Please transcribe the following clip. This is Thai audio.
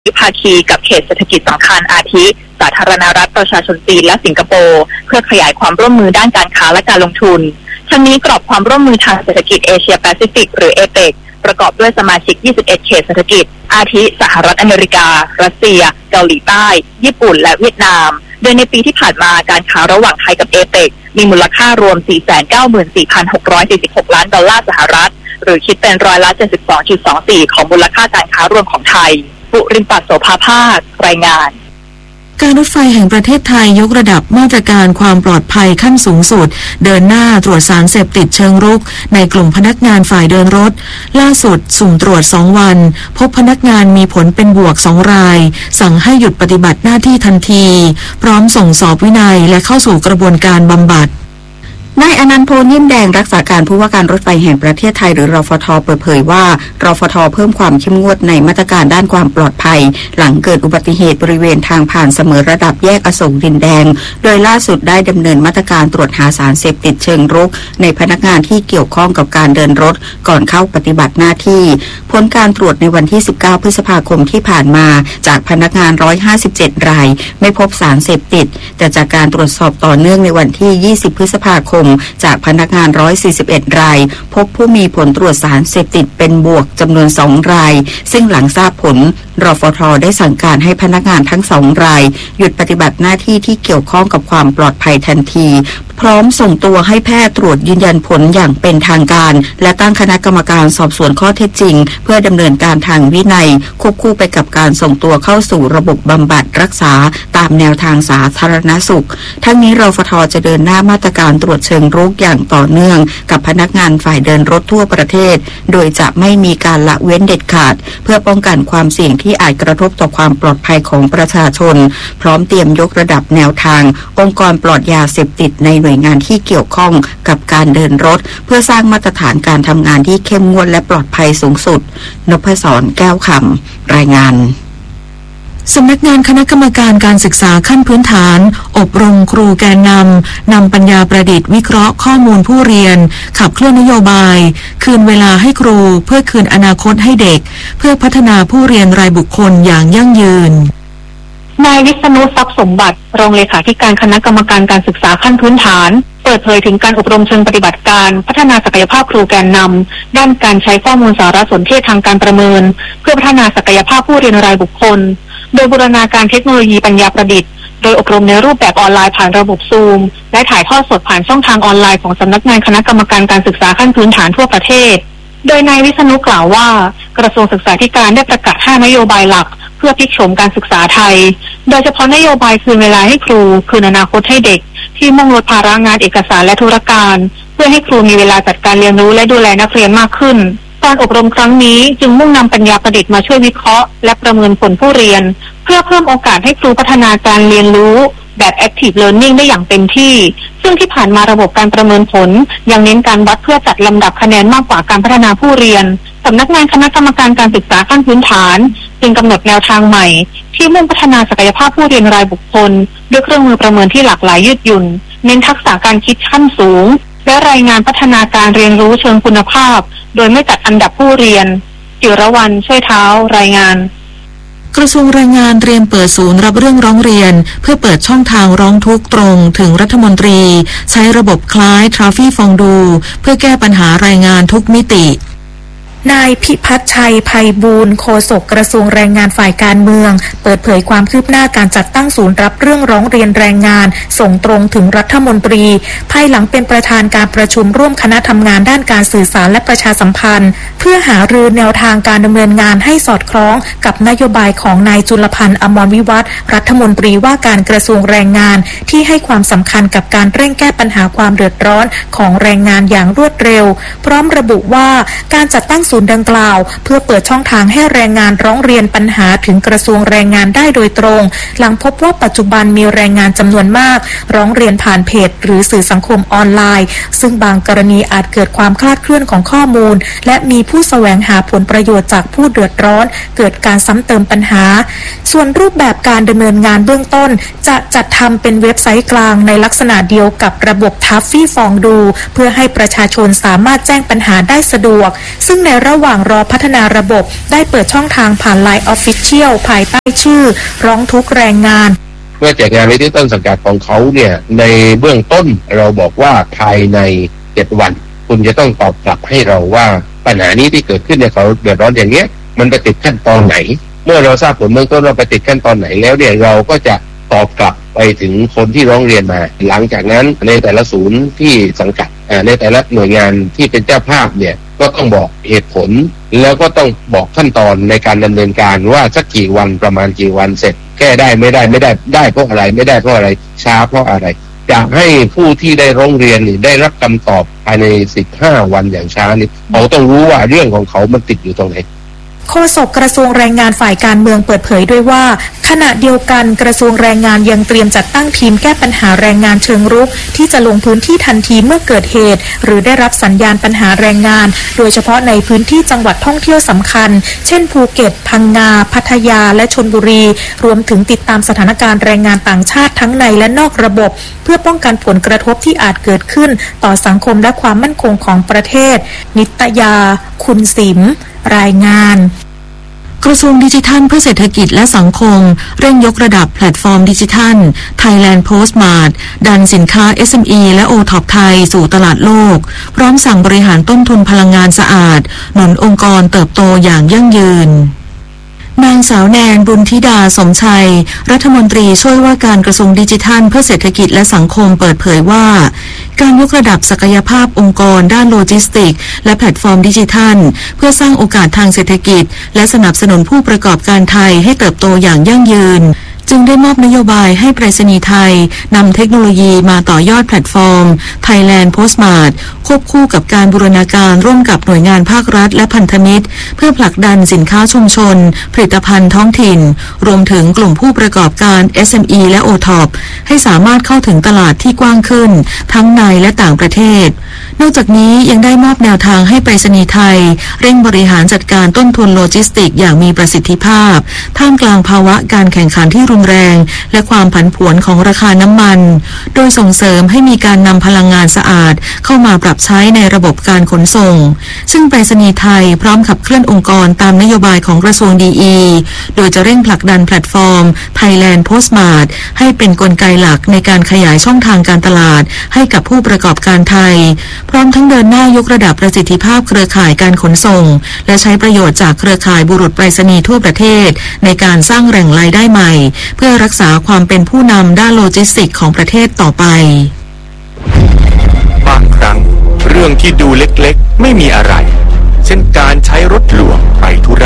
ภาคีกับเขตเศรษฐกิจสำคัญอาทิสาธารณรัฐประชาชนจีนและสิงคโปร์เพื่อขยายความร่วมมือด้านการค้าและการลงทุนทั้งนี้กรอบความร่วมมือทางเศรษฐกิจเอเชียแปซิฟิกหรือเอเปกประกอบด้วยสมาชิก21เขตเศรษฐกิจอาทิสหรัฐอเมริการัสเซียเกาหลีใต้ญี่ปุ่นและเวียดนามโดยในปีที่ผ่านมาการค้าระหว่างไทยกับเอเปกมีมูลค่ารวม 494,646 ล้านดอลลาร์สหรัฐหรือคิดเป็นร้อยละ 72.24% ของมูลค่าการค้ารวมของไทยปุริมปัตโสภาภาครายงานการรถไฟแห่งประเทศไทยยกระดับมาตรการความปลอดภัยขั้นสูงสุดเดินหน้าตรวจสารเสพติดเชิงรุกในกลุ่มพนักงานฝ่ายเดินรถล่าสุดสุ่มตรวจ2วันพบพนักงานมีผลเป็นบวก2รายสั่งให้หยุดปฏิบัติหน้าที่ทันทีพร้อมส่งสอบวินัยและเข้าสู่กระบวนการบำบัดนายอนันต์ โพนิ่มแดงรักษาการผู้ว่าการรถไฟแห่งประเทศไทยหรือรฟท.เปิดเผยว่ารฟท.เพิ่มความเข้มงวดในมาตรการด้านความปลอดภัยหลังเกิดอุบัติเหตุบริเวณทางผ่านเสมอระดับแยกอโศกดินแดงโดยล่าสุดได้ดำเนินมาตรการตรวจหาสารเสพติดเชิงรุกในพนักงานที่เกี่ยวข้องกับการเดินรถก่อนเข้าปฏิบัติหน้าที่ผลการตรวจในวันที่19พฤษภาคมที่ผ่านมาจากพนักงาน157รายไม่พบสารเสพติดแต่จากการตรวจสอบต่อเนื่องในวันที่20พฤษภาคมจากพนักงาน141รายพบผู้มีผลตรวจสารเสพติดเป็นบวกจำนวน2รายซึ่งหลังทราบผลรฟท.ได้สั่งการให้พนักงานทั้ง2รายหยุดปฏิบัติหน้าที่ที่เกี่ยวข้องกับความปลอดภัยทันทีพร้อมส่งตัวให้แพทย์ตรวจยืนยันผลอย่างเป็นทางการและตั้งคณะกรรมการสอบสวนข้อเท็จจริงเพื่อดำเนินการทางวินัยควบคู่ไปกับการส่งตัวเข้าสู่ระบบบำบัดรักษาตามแนวทางสาธารณสุขทั้งนี้รฟท.จะเดินหน้ามาตรการตรวจเชิงรุกอย่างต่อเนื่องกับพนักงานฝ่ายเดินรถทั่วประเทศโดยจะไม่มีการละเว้นเด็ดขาดเพื่อป้องกันความเสี่ยงที่อาจกระทบต่อความปลอดภัยของประชาชนพร้อมเตรียมยกระดับแนวทางองค์กรปลอดยาเสพติดในหน่วยงานที่เกี่ยวข้องกับการเดินรถเพื่อสร้างมาตรฐานการทำงานที่เข้มงวดและปลอดภัยสูงสุดนพศรแก้วคำรายงานสำนักงานคณะกรรมการการศึกษาขั้นพื้นฐานอบรมครูแกนนำปัญญาประดิษฐ์วิเคราะห์ข้อมูลผู้เรียนขับเคลื่อนนโยบายคืนเวลาให้ครูเพื่อคืนอนาคตให้เด็กเพื่อพัฒนาผู้เรียนรายบุคคลอย่างยั่งยืนนายวิษณุทรัพย์สมบัติรองเลขาธิการคณะกรรมการการศึกษาขั้นพื้นฐานเปิดเผยถึงการอบรมเชิงปฏิบัติการพัฒนาศักยภาพครูแกนนำด้านการใช้ข้อมูลสารสนเทศทางการประเมินเพื่อพัฒนาศักยภาพผู้เรียนรายบุคคลโดยบูรณาการเทคโนโลยีปัญญาประดิษฐ์โดยอบรมในรูปแบบออนไลน์ผ่านระบบซูมและถ่ายทอดสดผ่านช่องทางออนไลน์ของสำนักงานคณะกรรมการการศึกษาขั้นพื้นฐานทั่วประเทศโดยนายวิษณุกล่าวว่ากระทรวงศึกษาธิการได้ประกาศ5นโยบายหลักเพื่อพลิกโฉมการศึกษาไทยโดยเฉพาะนโยบายคืนเวลาให้ครูคืนอนาคตให้เด็กที่มุ่งลดภาระงานเอกสารและธุรการเพื่อให้ครูมีเวลาจัดการเรียนรู้และดูแลนักเรียนมากขึ้นการอบรมครั้งนี้จึงมุ่งนำปัญญาประดิษฐ์มาช่วยวิเคราะห์และประเมินผลผู้เรียนเพื่อเพิ่มโอกาสให้ครูพัฒนาการเรียนรู้แบบ Active Learning ได้อย่างเต็มที่ซึ่งที่ผ่านมาระบบการประเมินผลยังเน้นการวัดเพื่อจัดลำดับคะแนนมากกว่าการพัฒนาผู้เรียนสำนักงานคณะกรรมการการศึกษาขั้นพื้นฐานจึงกำหนดแนวทางใหม่ที่มุ่งพัฒนาศักยภาพผู้เรียนรายบุคคลด้วยเครื่องมือประเมินที่หลากหลายยืดหยุ่นเน้นทักษะการคิดขั้นสูงและรายงานพัฒนาการเรียนรู้เชิงคุณภาพโดยไม่จัดอันดับผู้เรียนจิรวรรณช่วยเท้ารายงานกระทรวงแรงงานเตรียมเปิดศูนย์รับเรื่องร้องเรียนเพื่อเปิดช่องทางร้องทุกข์ตรงถึงรัฐมนตรีใช้ระบบคล้ายทราฟี่ฟองดูเพื่อแก้ปัญหารายงานทุกมิตินายพิพัฒน์ชัยไพบูลย์โฆษกกระทรวงแรงงานฝ่ายการเมืองเปิดเผยความคืบหน้าการจัดตั้งศูนย์รับเรื่องร้องเรียนแรงงานส่งตรงถึงรัฐมนตรีภายหลังเป็นประธานการประชุมร่วมคณะทำงานด้านการสื่อสารและประชาสัมพันธ์เพื่อหารือแนวทางการดำเนินงานให้สอดคล้องกับนโยบายของนายจุลพันธ์อมรวิวัฒน์รัฐมนตรีว่าการกระทรวงแรงงานที่ให้ความสำคัญกับการเร่งแก้ปัญหาความเดือดร้อนของแรงงานอย่างรวดเร็วพร้อมระบุว่าการจัดตั้งศูนย์ดังกล่าวเพื่อเปิดช่องทางให้แรงงานร้องเรียนปัญหาถึงกระทรวงแรงงานได้โดยตรงหลังพบว่าปัจจุบันมีแรงงานจำนวนมากร้องเรียนผ่านเพจหรือสื่อสังคมออนไลน์ซึ่งบางกรณีอาจเกิดความคลาดเคลื่อนของข้อมูลและมีผู้แสวงหาผลประโยชน์จากผู้เดือดร้อนเกิดการซ้ำเติมปัญหาส่วนรูปแบบการดำเนินงานเบื้องต้นจะจัดทำเป็นเว็บไซต์กลางในลักษณะเดียวกับระบบทัฟฟี่ฟองดูเพื่อให้ประชาชนสามารถแจ้งปัญหาได้สะดวกซึ่งในระหว่างรอพัฒนาระบบได้เปิดช่องทางผ่าน LINE Official ภายใต้ชื่อร้องทุกข์แรงงานเมื่อแจกงานไปที่ต้นสังกัดของเขาเนี่ยในเบื้องต้นเราบอกว่าภายใน7 วันคุณจะต้องตอบกลับให้เราว่าปัญหานี้ที่เกิดขึ้นเนี่ยเขาเดือดร้อนอย่างเงี้ยมันไปติดขั้นตอนไหนเมื่อเราทราบผลเบื้องต้นเราไปติดขั้นตอนไหนแล้วเนี่ยเราก็จะตอบกลับไปถึงคนที่ร้องเรียนมาหลังจากนั้นในแต่ละศูนย์ที่สังกัดในแต่ละหน่วยงานที่เป็นเจ้าภาพเนี่ยก็ต้องบอกเหตุผลแล้วก็ต้องบอกขั้นตอนในการดำเนินการว่าสักกี่วันประมาณกี่วันเสร็จแก้ได้ไม่ได้ได้เพราะอะไรไม่ได้เพราะอะไรช้าเพราะอะไรอยากให้ผู้ที่ได้ร้องเรียนนี่ได้รับคำตอบภายใน15 วันอย่างช้านี่เขาต้องรู้ว่าเรื่องของเขามันติดอยู่ตรงไหนโฆษกกระทรวงแรงงานฝ่ายการเมืองเปิดเผยด้วยว่าขณะเดียวกันกระทรวงแรงงานยังเตรียมจัดตั้งทีมแก้ปัญหาแรงงานเชิงรุกที่จะลงพื้นที่ทันทีเมื่อเกิดเหตุหรือได้รับสัญญาณปัญหาแรงงานโดยเฉพาะในพื้นที่จังหวัดท่องเที่ยวสำคัญเช่นภูเก็ตพังงาพัทยาและชลบุรีรวมถึงติดตามสถานการณ์แรงงานต่างชาติทั้งในและนอกระบบเพื่อป้องกันผลกระทบที่อาจเกิดขึ้นต่อสังคมและความมั่นคงของประเทศนิตยาคุณสิมรายงานกระทรวงดิจิทัลเพื่อเศรษฐกิจและสังคมเร่งยกระดับแพลตฟอร์มดิจิทัล Thailand Postmart ดันสินค้า SME และ OTOP ไทยสู่ตลาดโลกพร้อมสั่งบริหารต้นทุนพลังงานสะอาดหนุนองค์กรเติบโตอย่างยั่งยืนนางสาวแนนบุญธิดาสมชัยรัฐมนตรีช่วยว่าการกระทรวงดิจิทัลเพื่อเศรษฐกิจและสังคมเปิดเผยว่าการยกระดับศักยภาพองค์กรด้านโลจิสติกส์และแพลตฟอร์มดิจิทัลเพื่อสร้างโอกาสทางเศรษฐกิจและสนับสนุนผู้ประกอบการไทยให้เติบโตอย่างยั่งยืนจึงได้มอบนโยบายให้ไปรษณีย์ไทยนำเทคโนโลยีมาต่อยอดแพลตฟอร์ม Thailand Postmart ควบคู่กับการบูรณาการร่วมกับหน่วยงานภาครัฐและพันธมิตรเพื่อผลักดันสินค้าชุมชนผลิตภัณฑ์ท้องถิ่นรวมถึงกลุ่มผู้ประกอบการ SME และ OTOP ให้สามารถเข้าถึงตลาดที่กว้างขึ้นทั้งในและต่างประเทศนอกจากนี้ยังได้มอบแนวทางให้ไปรษณีย์ไทยเร่งบริหารจัดการต้นทุนโลจิสติกอย่างมีประสิทธิภาพท่ามกลางภาวะการแข่งขันที่รุนแรงและความผันผวนของราคาน้ำมันโดยส่งเสริมให้มีการนำพลังงานสะอาดเข้ามาปรับใช้ในระบบการขนส่งซึ่งไปรษณีย์ไทยพร้อมขับเคลื่อนองค์กรตามนโยบายของกระทรวงดีโดยจะเร่งผลักดันแพลตฟอร์ม Thailand Postmart ให้เป็นกลไกหลักในการขยายช่องทางการตลาดให้กับผู้ประกอบการไทยพร้อมทั้งเดินหน้ายกระดับประสิทธิภาพเครือข่ายการขนส่งและใช้ประโยชน์จากเครือข่ายบุรุษไปรษณีย์ทั่วประเทศในการสร้างแหล่งรายได้ใหม่เพื่อรักษาความเป็นผู้นำด้านโลจิสติกส์ของประเทศต่อไปบางครั้งเรื่องที่ดูเล็กๆไม่มีอะไรเช่นการใช้รถหลวงไปธุระ